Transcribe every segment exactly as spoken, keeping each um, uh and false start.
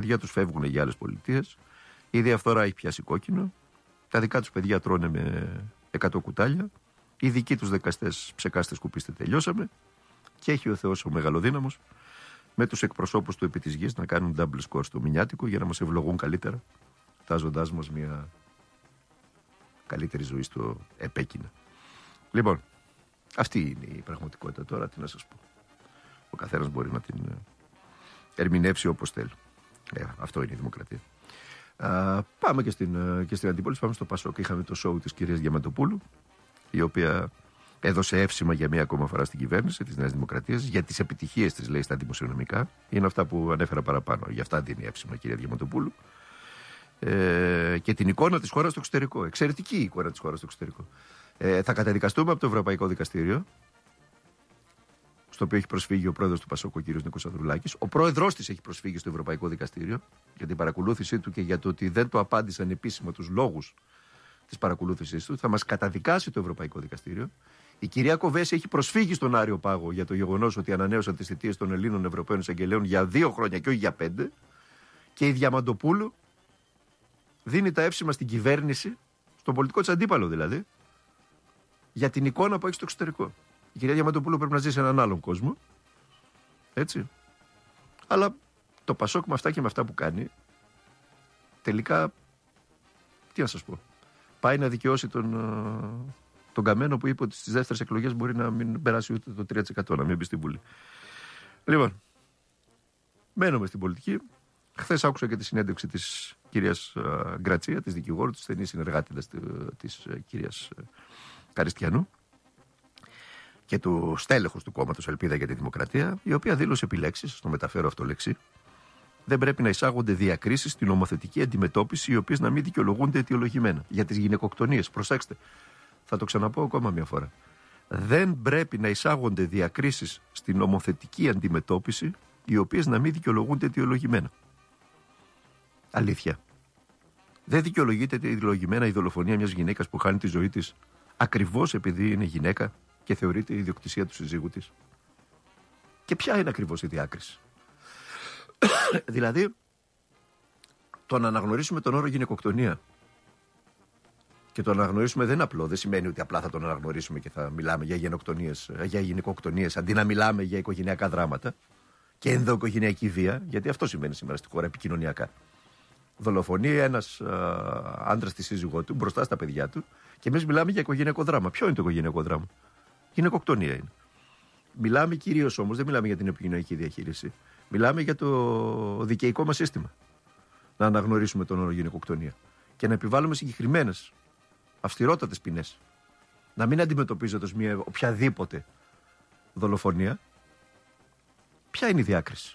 παιδιά τους φεύγουν για άλλες πολιτείες. Η διαφθορά έχει πιάσει κόκκινο. Τα δικά τους παιδιά τρώνε με εκατό κουτάλια. Οι δικοί τους δικαστές ψεκάστε σκουπίστε τελειώσαμε. Και έχει ο Θεός ο μεγαλοδύναμος με τους εκπροσώπους του επί της γης να κάνουν double score στο μηνιάτικο για να μας ευλογούν καλύτερα, τάζοντάς μας μια καλύτερη ζωή στο επέκεινα. Λοιπόν, αυτή είναι η πραγματικότητα τώρα, τι να σας πω. Ο καθένας μπορεί να την ερμηνεύσει όπως θέλει. Ε, αυτό είναι η δημοκρατία. Α, πάμε και στην, και στην αντίπολη, πάμε στο Πασόκ. Είχαμε το σοου της κυρίας Διαμαντοπούλου, η οποία έδωσε εύσημα για μία ακόμα φορά στην κυβέρνηση της Νέας Δημοκρατίας για τις επιτυχίες της, λέει, στα δημοσιονομικά. Είναι αυτά που ανέφερα παραπάνω. Γι' αυτά δίνει εύσημα η κυρία Διαμαντοπούλου. Ε, και την εικόνα της χώρας στο εξωτερικό. Εξαιρετική η εικόνα της χώρας στο εξωτερικό. Ε, θα καταδικαστούμε από το Ευρωπαϊκό Δικαστήριο, στο οποίο έχει προσφύγει ο πρόεδρος του Πασόκ, ο κ. Νίκος Ανδρουλάκης. Ο πρόεδρος της έχει προσφύγει στο Ευρωπαϊκό Δικαστήριο για την παρακολούθησή του και για το ότι δεν το απάντησαν επίσημα τους λόγους της παρακολούθησής του. Θα μας καταδικάσει το Ευρωπαϊκό Δικαστήριο. Η κυρία Κοβέση έχει προσφύγει στον Άριο Πάγο για το γεγονός ότι ανανέωσαν τις θητείες των Ελλήνων Ευρωπαίων Εισαγγελέων για δύο χρόνια και όχι για πέντε. Και η Διαμαντοπούλου δίνει τα εύσημα στην κυβέρνηση, στον πολιτικό της αντίπαλο δηλαδή, για την εικόνα που έχει στο εξωτερικό. Η κυρία Διαμαντοπούλου πρέπει να ζει σε έναν άλλον κόσμο. Έτσι. Αλλά το Πασόκ με αυτά και με αυτά που κάνει, τελικά, τι να σας πω, πάει να δικαιώσει τον, τον Καμένο που είπε ότι στις δεύτερες εκλογές μπορεί να μην περάσει ούτε το τρία τοις εκατό, να μην μπει στη Βουλή. Λοιπόν, μένουμε στην πολιτική. Χθες άκουσα και τη συνέντευξη της κυρίας Γκρατσία, της δικηγόρου, της στενής συνεργάτητας της κυρίας Καριστιανού και του στέλεχους του κόμματος Ελπίδα για τη Δημοκρατία, η οποία δήλωσε επιλέξεις, στο μεταφέρω αυτό λέξη, δεν πρέπει να εισάγονται διακρίσεις στην νομοθετική αντιμετώπιση, οι οποίες να μην δικαιολογούνται αιτιολογημένα. Για τις γυναικοκτονίες, προσέξτε, θα το ξαναπώ ακόμα μια φορά. Δεν πρέπει να εισάγονται διακρίσεις στην νομοθετική αντιμετώπιση, οι οποίες να μην δικαιολογούνται αιτιολογημένα. Αλήθεια. Δεν δικαιολογείται αιτιολογημένα η δολοφονία μιας γυναίκας που χάνει τη ζωή της ακριβώς επειδή είναι γυναίκα και θεωρείται η ιδιοκτησία του συζύγου της. Και ποια είναι ακριβώς η διάκριση? Δηλαδή, το να αναγνωρίσουμε τον όρο γυναικοκτονία και το να αναγνωρίσουμε δεν είναι απλό. Δεν σημαίνει ότι απλά θα τον αναγνωρίσουμε και θα μιλάμε για γενοκτονίες, για γυναικοκτονίες, αντί να μιλάμε για οικογενειακά δράματα και ενδοοικογενειακή βία, γιατί αυτό σημαίνει σήμερα στη χώρα επικοινωνιακά. Δολοφονεί ένας άντρας τη σύζυγό του μπροστά στα παιδιά του και εμείς μιλάμε για οικογενειακό δράμα. Ποιο είναι το οικογενειακό δράμα? Γυναικοκτονία είναι. Μιλάμε κυρίως όμως, δεν μιλάμε για την επικοινωνιακή διαχείριση. Μιλάμε για το δικαιικό μας σύστημα. Να αναγνωρίσουμε τον όρο γυναικοκτονία και να επιβάλλουμε συγκεκριμένες, αυστηρότατες ποινές. Να μην αντιμετωπίζεται ως μια οποιαδήποτε δολοφονία. Ποια είναι η διάκριση?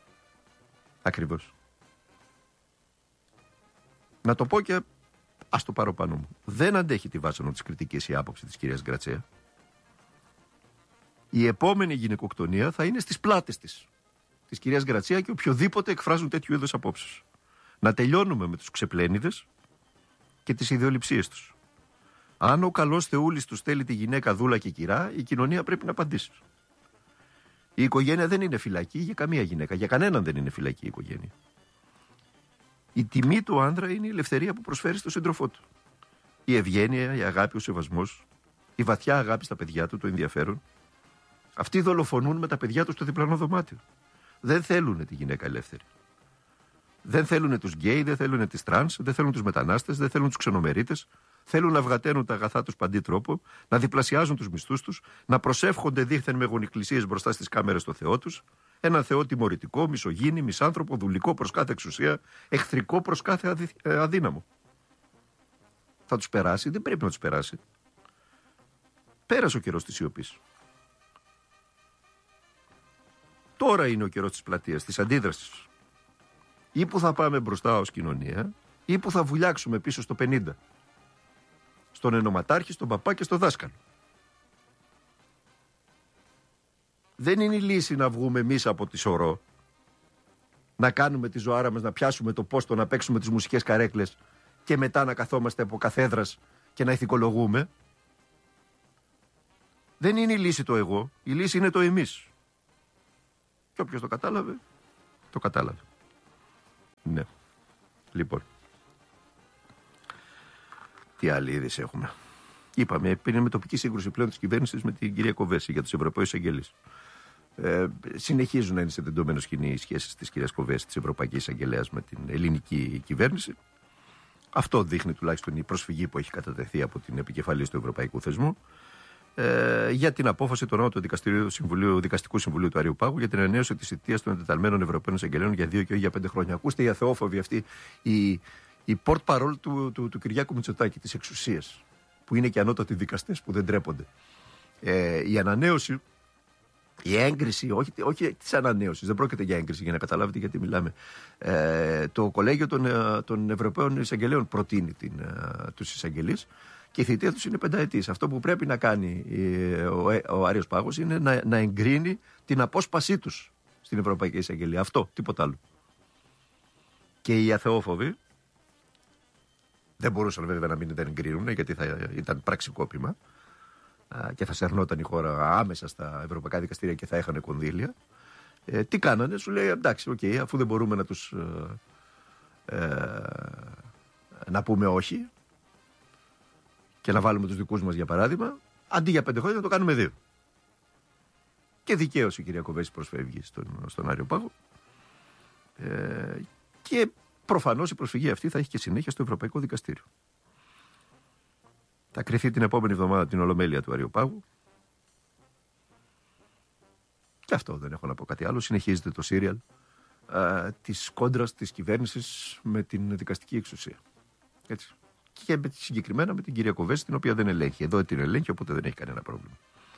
Ακριβώς. Να το πω και ας το πάρω πάνω μου. Δεν αντέχει τη βάσανο της κριτικής η άποψη της κυρίας Γκρατσέα. Η επόμενη γυναικοκτονία θα είναι στις πλάτες της, της κυρίας Γκρατσέα και οποιοδήποτε εκφράζουν τέτοιου είδους απόψεις. Να τελειώνουμε με τους ξεπλένιδες και τις ιδεολειψίες τους. Αν ο καλός Θεούλης του στέλνει τη γυναίκα δούλα και κυρά, η κοινωνία πρέπει να απαντήσει. Η οικογένεια δεν είναι φυλακή για καμία γυναίκα. Για κανέναν δεν είναι φυλακή η οικογένεια. Η τιμή του άντρα είναι η ελευθερία που προσφέρει στον σύντροφό του. Η ευγένεια, η αγάπη, ο σεβασμός, η βαθιά αγάπη στα παιδιά του, το ενδιαφέρον. Αυτοί δολοφονούν με τα παιδιά τους στο διπλανό δωμάτιο. Δεν θέλουν τη γυναίκα ελεύθερη. Δεν θέλουν τους γκέι, δεν θέλουν τις τρανς, δεν θέλουν τους μετανάστες, δεν θέλουν τους ξενομερίτες. Θέλουν να βγαταίνουν τα αγαθά τους παντί τρόπο, να διπλασιάζουν τους μισθούς τους, να προσεύχονται δίθεν με γονικλησίες μπροστά στις κάμερες στο Θεό τους. Έναν Θεό τιμωρητικό, μισογίνη, μισάνθρωπο, δουλικό προς κάθε εξουσία, εχθρικό προς κάθε αδυ... ε, αδύναμο. Θα τους περάσει? Δεν πρέπει να τους περάσει. Πέρασε ο καιρός της σιωπής. Τώρα είναι ο καιρός της πλατείας, της αντίδρασης. Ή που θα πάμε μπροστά ως κοινωνία, ή που θα βουλιάξουμε πίσω στο πενήντα. Στον ενωματάρχη, στον παπά και στο δάσκαλο. Δεν είναι η λύση να βγούμε εμείς από τη σωρό, να κάνουμε τη ζωάρα μας, να πιάσουμε το πόστο, να παίξουμε τις μουσικές καρέκλες και μετά να καθόμαστε από καθέδρας και να ηθικολογούμε. Δεν είναι η λύση το εγώ, η λύση είναι το εμείς. Και όποιος το κατάλαβε, το κατάλαβε. Ναι. Λοιπόν. Τι άλλη είδηση έχουμε. Είπαμε, είναι με τοπική σύγκρουση πλέον της κυβέρνησης με την κυρία Κοβέση για τους Ευρωπαίους Εισαγγελείς. Ε, συνεχίζουν να είναι σε τεντωμένο σκηνή οι σχέσεις της κυρίας Κοβέση, της Ευρωπαϊκής Εισαγγελέας, με την ελληνική κυβέρνηση. Αυτό δείχνει τουλάχιστον η προσφυγή που έχει κατατεθεί από την επικεφαλής του Ευρωπαϊκού Θεσμού ε, για την απόφαση του Νότου Δικαστηρίου Συμβουλίου, Δικαστικού Συμβουλίου του Αριού Πάγου για την ανανέωση της θητείας των εντεταλμένων Ευρωπαίων Εισαγγελέων για δύο και όχι για πέντε χρόνια. Ακούστε η αθεόφοβη αυτή, η, η port-parole του, του, του Κυριάκου Μητσοτάκη, της εξουσίας, που είναι και ανώτατοι δικαστές που δεν τρέπονται. Ε, η ανανέωση, η έγκριση, όχι, όχι της ανανέωσης, δεν πρόκειται για έγκριση για να καταλάβετε γιατί μιλάμε. Ε, το Κολέγιο των, των Ευρωπαίων Εισαγγελέων προτείνει την, τους εισαγγελείς και η θητεία τους είναι πενταετής. Αυτό που πρέπει να κάνει ο, ο Άριος Πάγος είναι να, να εγκρίνει την απόσπασή τους στην Ευρωπαϊκή Εισαγγελία. Αυτό, τίποτα άλλο. Και οι αθεόφοβοι δεν μπορούσαν βέβαια να μην δεν εγκρίνουν, γιατί θα ήταν πραξικόπημα και θα σερνόταν η χώρα άμεσα στα ευρωπαϊκά δικαστήρια και θα έχανε κονδύλια. Ε, τι κάνανε, σου λέει εντάξει, okay, αφού δεν μπορούμε να τους ε, ε, να πούμε όχι και να βάλουμε τους δικούς μας για παράδειγμα, αντί για πέντε χρόνια να το κάνουμε δύο. Και δικαίως η κυρία Κοβέση προσφεύγει στον, στον Άριο Πάγο ε, και προφανώς η προσφυγή αυτή θα έχει και συνέχεια στο Ευρωπαϊκό Δικαστήριο. Θα κρυφθεί την επόμενη εβδομάδα την Ολομέλεια του Αριού Πάγου. Και αυτό δεν έχω να πω κάτι άλλο. Συνεχίζεται το σύριαλ της κόντρας της κυβέρνησης με την δικαστική εξουσία. Έτσι. Και με, συγκεκριμένα με την κυρία Κοβέση, την οποία δεν ελέγχει. Εδώ την ελέγχει, οπότε δεν έχει κανένα πρόβλημα.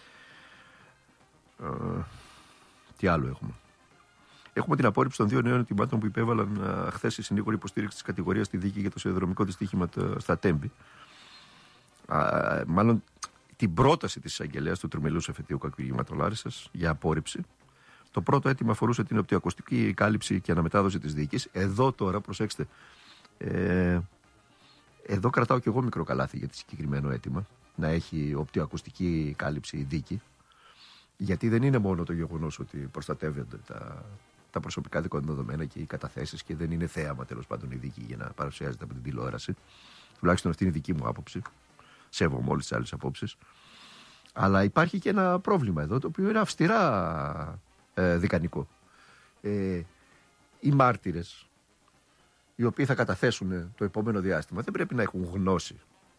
Α, τι άλλο έχουμε. Έχουμε την απόρριψη των δύο νέων ετοιμάτων που υπέβαλαν χθες οι συνήγοροι υποστήριξη της κατηγορίας στη δίκη για το σιδηροδρομικό δυστύχημα στα Τέμπη. Α, μάλλον την πρόταση της εισαγγελέας του τριμελούς εφετείου κακουργήματος Λάρισσας για απόρριψη. Το πρώτο αίτημα αφορούσε την οπτικοακουστική κάλυψη και αναμετάδοση της δίκης. Εδώ τώρα, προσέξτε, ε, εδώ κρατάω και εγώ μικρό καλάθι για το συγκεκριμένο αίτημα, να έχει οπτικοακουστική κάλυψη η δίκη, γιατί δεν είναι μόνο το γεγονός ότι προστατεύονται τα, τα προσωπικά δεδομένα και οι καταθέσεις και δεν είναι θέαμα τέλος πάντων η δίκη για να παρουσιάζεται από την τηλεόραση. Τουλάχιστον αυτή είναι η δική μου άποψη. Σέβομαι όλες τις άλλες απόψεις. Αλλά υπάρχει και ένα πρόβλημα εδώ, το οποίο είναι αυστηρά ε, δικανικό. Ε, οι μάρτυρες, οι οποίοι θα καταθέσουν το επόμενο διάστημα, δεν πρέπει να έχουν γνώση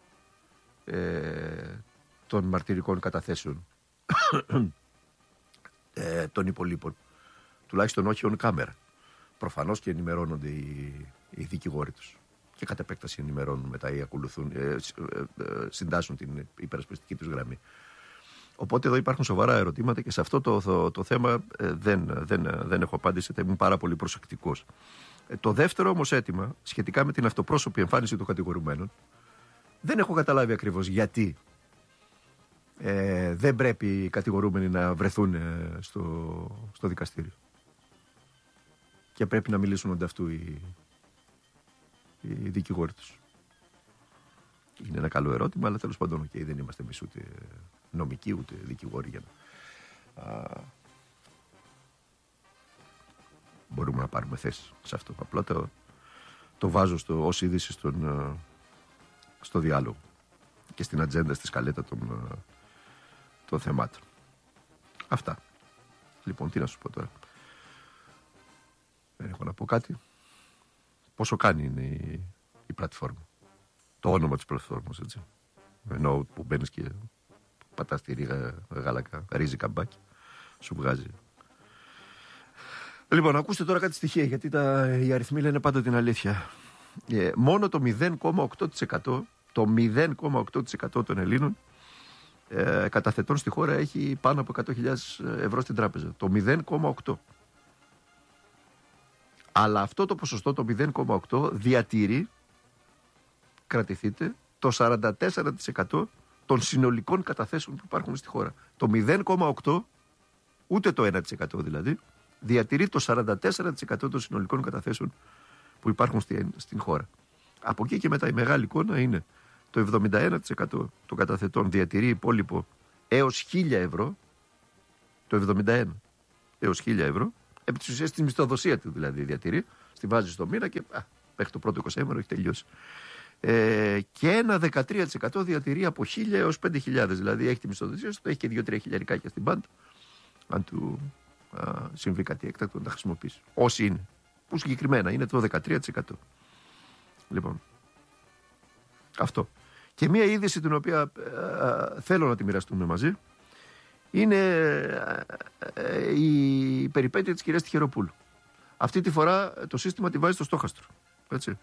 ε, των μαρτυρικών καταθέσεων ε, των υπολείπων. Τουλάχιστον όχι on camera. Προφανώς και ενημερώνονται οι, οι δικηγόροι τους. Και κατ' επέκταση ενημερώνουν μετά ή ακολουθούν, ε, ε, ε, συντάσσουν την υπερασπιστική τους γραμμή. Οπότε εδώ υπάρχουν σοβαρά ερωτήματα και σε αυτό το, το, το θέμα ε, δεν, δεν, δεν έχω απάντηση, θα ήμουν πάρα πολύ προσεκτικός. Ε, το δεύτερο όμως αίτημα, σχετικά με την αυτοπρόσωπη εμφάνιση των κατηγορουμένων, δεν έχω καταλάβει ακριβώς γιατί ε, δεν πρέπει οι κατηγορούμενοι να βρεθούν ε, στο, στο δικαστήριο. Και πρέπει να μιλήσουν ανταυτού οι, οι δικηγόροι τους. Είναι ένα καλό ερώτημα, αλλά τέλος πάντων okay, δεν είμαστε εμείς ούτε νομικοί ούτε δικηγόροι για να α, μπορούμε να πάρουμε θέση σε αυτό. Απλά το, το βάζω στο, ως είδηση στον, στο διάλογο και στην ατζέντα, στη σκαλέτα των, των θεμάτων. Αυτά. Λοιπόν, τι να σου πω τώρα. Δεν έχω να πω κάτι. Πόσο κάνει είναι η, η πλατφόρμα. Το όνομα της πλατφόρμας, έτσι. Ενώ που μπαίνεις και πατάς τη ρίγα γάλακα, ρύζι καμπάκι, σου βγάζει. Λοιπόν, ακούστε τώρα κάτι στοιχεία, γιατί τα, οι αριθμοί λένε πάντα την αλήθεια. Ε, μόνο το μηδέν κόμμα οκτώ τοις εκατό, το μηδέν κόμμα οκτώ τοις εκατό των Ελλήνων ε, καταθετών στη χώρα έχει πάνω από εκατό χιλιάδες ευρώ στην τράπεζα. Το μηδέν κόμμα οκτώ. Αλλά αυτό το ποσοστό, το μηδέν κόμμα οκτώ, διατηρεί, κρατηθείτε, το σαράντα τέσσερα τοις εκατό των συνολικών καταθέσεων που υπάρχουν στη χώρα. Το μηδέν κόμμα οκτώ, ούτε το ένα τοις εκατό δηλαδή, διατηρεί το σαράντα τέσσερα τοις εκατό των συνολικών καταθέσεων που υπάρχουν στην, στην χώρα. Από εκεί και μετά η μεγάλη εικόνα είναι το εβδομήντα ένα τοις εκατό των καταθετών διατηρεί υπόλοιπο έως χίλια ευρώ, το εβδομήντα ένα έως χίλια ευρώ, επί της ουσίας τη μισθοδοσία του δηλαδή διατηρεί, Στη βάζεις στο μήνα και α, μέχρι το πρώτο εικοσαήμερο έχει τελειώσει. Ε, και ένα δεκατρία τοις εκατό διατηρεί από χίλια έως πέντε χιλιάδες. Δηλαδή έχει τη μισθοδοσία σου, έχει και δύο τρία χιλιαρικάκια στην πάντα. Αν του α, συμβεί κάτι έκτακτο, να τα χρησιμοποιήσει. Όσοι είναι. Που συγκεκριμένα είναι το δεκατρία τοις εκατό. Λοιπόν. Αυτό. Και μία είδηση την οποία α, θέλω να τη μοιραστούμε μαζί είναι α, α, η περιπέτεια της κυρίας Τυχεροπούλου. Αυτή τη φορά το σύστημα τη βάζει στο στόχαστρο. Έτσι.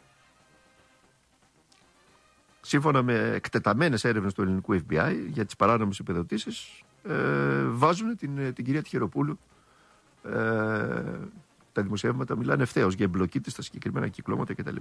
Σύμφωνα με εκτεταμένες έρευνες του ελληνικού εφ μπι άι για τις παράνομες επιδοτήσεις, ε, βάζουν την, την κυρία Τυχεροπούλου. Ε, τα δημοσιεύματα μιλάνε ευθέως για εμπλοκή της στα συγκεκριμένα κυκλώματα κτλ.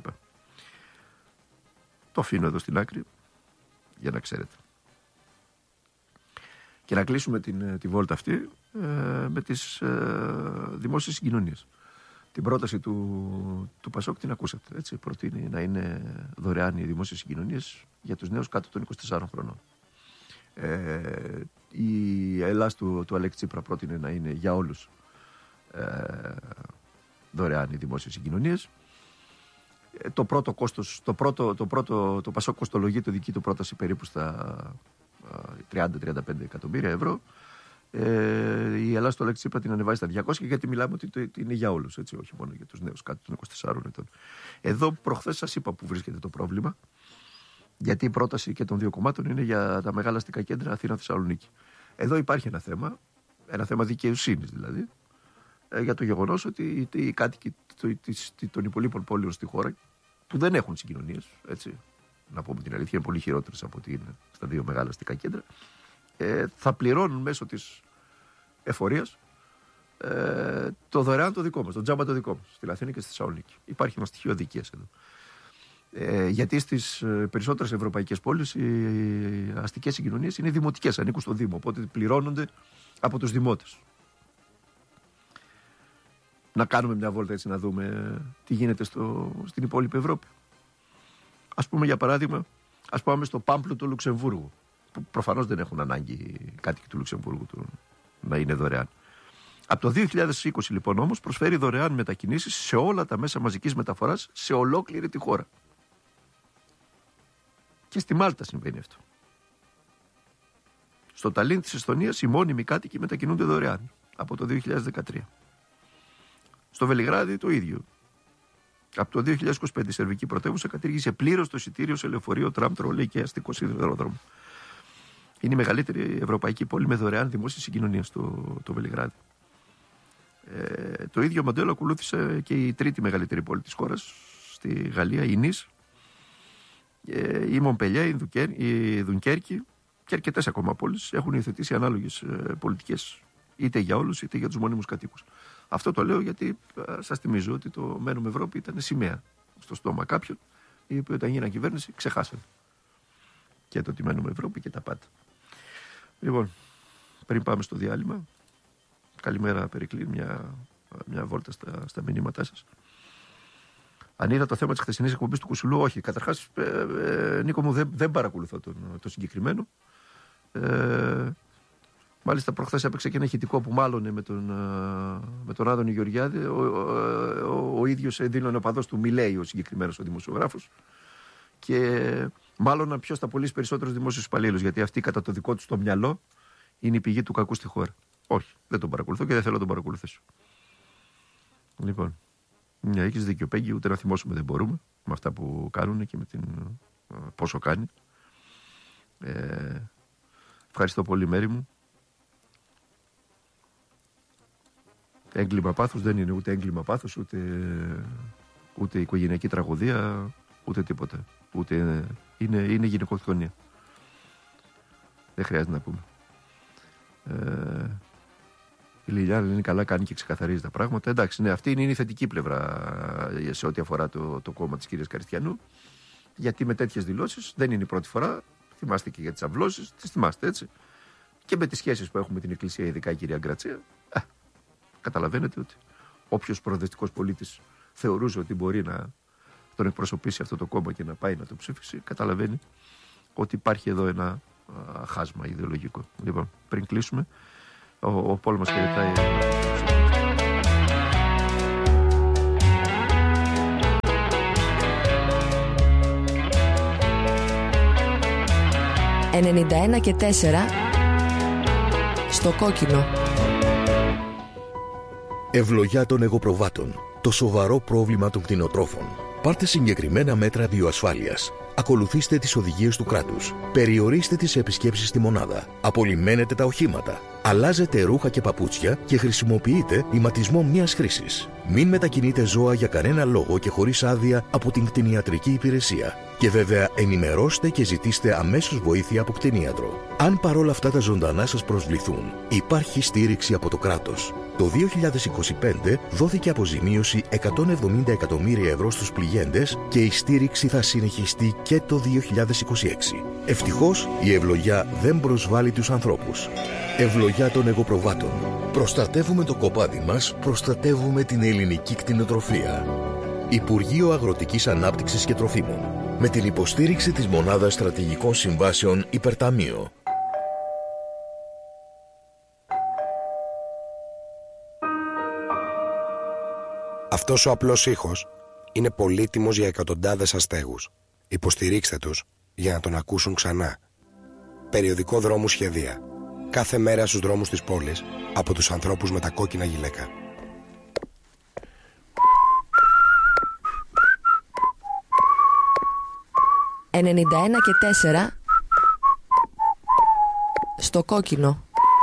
Το αφήνω εδώ στην άκρη για να ξέρετε. Και να κλείσουμε την, τη βόλτα αυτή ε, με τις ε, δημόσιες συγκοινωνίες. Την πρόταση του, του Πασόκ την ακούσατε. Έτσι, προτείνει να είναι δωρεάν οι δημόσιες συγκοινωνίες για τους νέους κάτω των είκοσι τεσσάρων χρονών. Ε, η Ελλάς του, του Αλέξη Τσίπρα πρότεινε να είναι για όλους ε, δωρεάν οι δημόσιες συγκοινωνίες. Ε, το πρώτο κόστος, το, πρώτο, το, πρώτο, το Πασόκ κοστολογεί το δική του πρόταση περίπου στα τριάντα με τριάντα πέντε εκατομμύρια ευρώ. Ε, η Ελλάδα στο Αλέξη Τσίπρα την ανεβάζει στα διακόσια, γιατί μιλάμε ότι το, το είναι για όλους, έτσι, όχι μόνο για τους νέους κάτω των είκοσι τεσσάρων ετών. Εδώ προχθές σας είπα που βρίσκεται το πρόβλημα, γιατί η πρόταση και των δύο κομμάτων είναι για τα μεγάλα αστικά κέντρα Αθήνα-Θεσσαλονίκη. Εδώ υπάρχει ένα θέμα, ένα θέμα δικαιοσύνης δηλαδή, ε, για το γεγονός ότι οι κάτοικοι των υπολείπων πόλεων στη χώρα που δεν έχουν συγκοινωνίες, έτσι, να πούμε την αλήθεια, είναι πολύ χειρότερες από ότι είναι στα δύο μεγάλα αστικά κέντρα. Ε, θα πληρώνουν μέσω της εφορίας ε, το δωρεάν το δικό μας, το τζάμπα το δικό μας, στη Αθήνα και στη Θεσσαλονίκη. Υπάρχει ένα στοιχείο αδικίας εδώ. Ε, γιατί στις περισσότερες ευρωπαϊκές πόλεις οι αστικές συγκοινωνίες είναι δημοτικές, ανήκουν στο Δήμο, οπότε πληρώνονται από τους δημότες. Να κάνουμε μια βόλτα έτσι να δούμε τι γίνεται στο, στην υπόλοιπη Ευρώπη. Ας πούμε για παράδειγμα, ας πάμε στο Πάμπλο του Λουξεμβούργου, που προφανώς δεν έχουν ανάγκη οι κάτοικοι του Λουξεμβούργου του να είναι δωρεάν. Από το δύο χιλιάδες είκοσι λοιπόν όμως προσφέρει δωρεάν μετακινήσεις σε όλα τα μέσα μαζικής μεταφοράς σε ολόκληρη τη χώρα. Και στη Μάλτα συμβαίνει αυτό. Στο Ταλίν της Εσθονίας οι μόνιμοι κάτοικοι μετακινούνται δωρεάν από το δύο χιλιάδες δεκατρία. Στο Βελιγράδι το ίδιο. Από το δύο χιλιάδες είκοσι πέντε η σερβική πρωτεύουσα κατήργησε πλήρως το εισιτήριο σε λεωφορείο, τραμ, τρολέι και αστικό σιδηρόδρομο. Είναι η μεγαλύτερη ευρωπαϊκή πόλη με δωρεάν δημόσια συγκοινωνία στο το Βελιγράδι. Ε, το ίδιο μοντέλο ακολούθησε και η τρίτη μεγαλύτερη πόλη της χώρας, στη Γαλλία, η Νις, ε, η Μομπελιέ, η, η Δουνκέρκη και αρκετές ακόμα πόλεις έχουν υιοθετήσει ανάλογες ε, πολιτικές, είτε για όλους είτε για τους μόνιμους κατοίκους. Αυτό το λέω γιατί ε, σας θυμίζω ότι το Μένουμε Ευρώπη ήταν σημαία στο στόμα κάποιων, οι οποίοι όταν γίνανε κυβέρνηση ξεχάσανε και το ότι Μένουμε Ευρώπη και τα πάντα. Λοιπόν, πριν πάμε στο διάλειμμα, καλημέρα Περικλή, μια, μια βόλτα στα, στα μηνύματά σας. Αν είδα το θέμα της χθεσινής εκπομπής του Κουσουλού, όχι. Καταρχάς, ε, ε, Νίκο μου, δεν, δεν παρακολουθώ τον, το συγκεκριμένο. Ε, μάλιστα, προχθές έπαιξε και ένα ηχητικό που μάλλον με τον, με τον Άδωνη Γεωργιάδη. Ο, ο, ο, ο ίδιος δήλωνε οπαδός του Μιλέη, ο συγκεκριμένος ο δημοσιογράφος. Και μάλλον να πιο στα πολύ περισσότερους δημόσιους υπαλλήλους, γιατί αυτοί κατά το δικό τους το μυαλό είναι η πηγή του κακού στη χώρα. Όχι, δεν τον παρακολουθώ και δεν θέλω να τον παρακολουθήσω. Λοιπόν, ναι, έχεις δίκιο, Πέγγι, ούτε να θυμώσουμε δεν μπορούμε με αυτά που κάνουν και με την πόσο κάνει. Ε, ευχαριστώ πολύ, Μέρη μου. Έγκλημα πάθους δεν είναι ούτε έγκλημα πάθους, ούτε, ούτε οικογενειακή τραγωδία, ούτε τίποτα. Ούτε είναι, είναι, είναι γυναικοκτονία. Δεν χρειάζεται να πούμε. Ε, η Λιλιάνα είναι καλά, κάνει και ξεκαθαρίζει τα πράγματα. Εντάξει, ναι, αυτή είναι η θετική πλευρά σε ό,τι αφορά το, το κόμμα της κυρίας Καριστιανού. Γιατί με τέτοιες δηλώσεις δεν είναι η πρώτη φορά. Θυμάστε και για τις αυλώσεις, τις θυμάστε έτσι. Και με τις σχέσεις που έχουμε με την Εκκλησία, ειδικά η κυρία Γκρατσία. Α, καταλαβαίνετε ότι όποιος προοδευτικός πολίτης θεωρούσε ότι μπορεί να τον εκπροσωπήσει αυτό το κόμμα και να πάει να το ψήφισει, καταλαβαίνει ότι υπάρχει εδώ ένα α, χάσμα ιδεολογικό. Λοιπόν, πριν κλείσουμε, ο, ο Πολ μας χαιρετάει. ενενήντα ένα και τέσσερα στο κόκκινο. Ευλογιά των εγωπροβάτων. Το σοβαρό πρόβλημα των κτηνοτρόφων. Πάρτε συγκεκριμένα μέτρα βιοασφάλειας. Ακολουθήστε τις οδηγίες του κράτους. Περιορίστε τις επισκέψεις στη μονάδα. Απολυμμένετε τα οχήματα. Αλλάζετε ρούχα και παπούτσια και χρησιμοποιείτε ηματισμό μίας χρήσης. Μην μετακινείτε ζώα για κανένα λόγο και χωρίς άδεια από την κτηνιατρική υπηρεσία. Και βέβαια ενημερώστε και ζητήστε αμέσως βοήθεια από κτηνίατρο. Αν παρόλα αυτά τα ζωντανά σας προσβληθούν, υπάρχει στήριξη από το κράτος. Το δύο χιλιάδες είκοσι πέντε δόθηκε αποζημίωση εκατόν εβδομήντα εκατομμύρια ευρώ στους πληγέντες και η στήριξη θα συνεχιστεί και το δύο χιλιάδες είκοσι έξι. Ευτυχώς η ευλογιά δεν προσβάλλει τους ανθρώπους. Ευλογιά των εγωπροβάτων. Προστατεύουμε το κοπάδι μας, προστατεύουμε την ελληνική κτηνοτροφία. Υπουργείο Αγροτικής Ανάπτυξης και Τροφίμων. Με την υποστήριξη της Μονάδας Στρατηγικών Συμβάσεων Υπερταμείο. Αυτός ο απλός ήχος είναι πολύτιμος για εκατοντάδες αστέγους. Υποστηρίξτε τους για να τον ακούσουν ξανά. Περιοδικό Δρόμου Σχεδία. Κάθε μέρα στους δρόμους της πόλης από τους ανθρώπους με τα κόκκινα γυλαίκα. ενενήντα ένα και τέσσερα στο κόκκινο.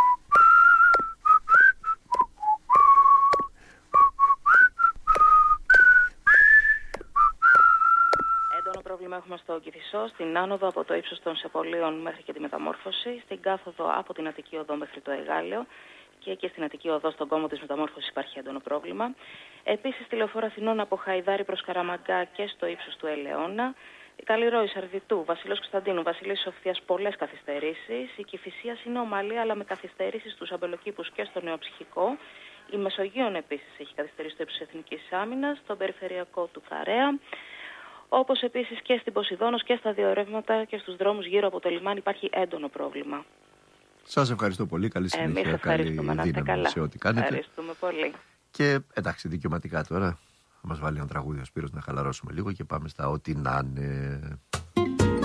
Έχουμε στο Κηφισό, στην άνοδο από το ύψος των Σεπολίων μέχρι και τη Μεταμόρφωση, στην κάθοδο από την Αττική Οδό μέχρι το Εγάλεο και και στην Αττική Οδό στον κόμβο της Μεταμόρφωσης υπάρχει έντονο πρόβλημα. Επίσης, στη λεωφόρο Αθηνών από Χαϊδάρη προς Καραμαγκά και στο ύψος του Ελαιώνα. Η Καλλιρόη, Σαρδιτού, Βασιλός Κωνσταντίνου, Βασιλής Σοφίας πολλές καθυστερήσεις. Η Κηφισίας είναι ομαλή αλλά με καθυστερήσεις στους αμπελοκήπους και στο Νεοψυχικό. Η Μεσογείων επίσης έχει καθυστερήσει στο ύψος της Εθνικής Άμυνας, στον περιφερειακό του Καρέα. Όπως επίσης και στην Ποσειδώνος και στα δύο ρεύματα και στους δρόμους γύρω από το λιμάνι υπάρχει έντονο πρόβλημα. Σας ευχαριστώ πολύ. Καλή συνέχεια. Εμείς ευχαριστούμε. Να είστε καλά. Σε ό,τι κάνετε. Ευχαριστούμε πολύ. Και εντάξει, δικαιωματικά τώρα θα μας βάλει ένα τραγούδι ο Σπύρος να χαλαρώσουμε λίγο και πάμε στα ό,τι να είναι.